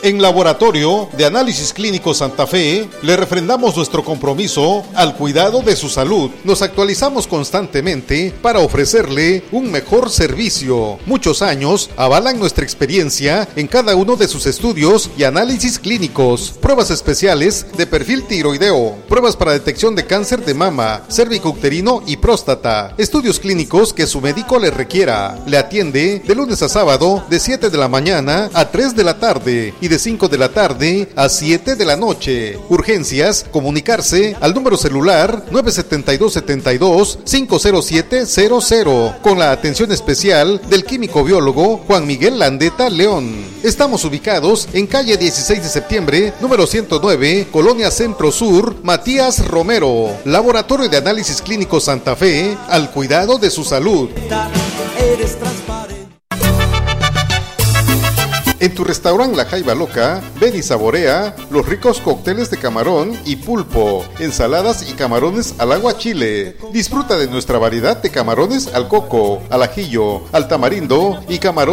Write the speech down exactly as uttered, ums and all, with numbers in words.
En Laboratorio de Análisis Clínico Santa Fe, le refrendamos nuestro compromiso al cuidado de su salud. Nos actualizamos constantemente para ofrecerle un mejor servicio. Muchos años avalan nuestra experiencia en cada uno de sus estudios y análisis clínicos. Pruebas especiales de perfil tiroideo, pruebas para detección de cáncer de mama, cérvico-uterino y próstata. Estudios clínicos que su médico le requiera. Le atiende de lunes a sábado de siete de la mañana a tres de la tarde y de cinco de la tarde a siete de la noche. Urgencias, comunicarse al número celular nueve siete dos, siete dos, cinco cero siete cero cero con la atención especial del químico biólogo Juan Miguel Landeta León. Estamos ubicados en calle dieciséis de septiembre, número ciento nueve, Colonia Centro Sur, Matías Romero. Laboratorio de Análisis Clínico Santa Fe, al cuidado de su salud. Eres transparente. En tu restaurante La Jaiba Loca, ven y saborea los ricos cócteles de camarón y pulpo, ensaladas y camarones al agua chile. Disfruta de nuestra variedad de camarones al coco, al ajillo, al tamarindo y camarones